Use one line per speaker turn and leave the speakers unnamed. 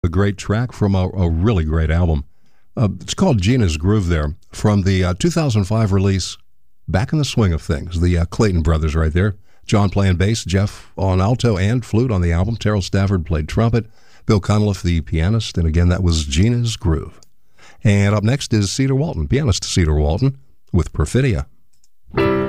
A great track from a really great album. It's called Gina's Groove there, from the 2005 release, Back in the Swing of Things. The Clayton brothers right there. John playing bass, Jeff on alto and flute on the album. Terrell Stafford played trumpet. Bill Cunliffe, the pianist. And again, that was Gina's Groove. And up next is Cedar Walton, pianist Cedar Walton, with Perfidia.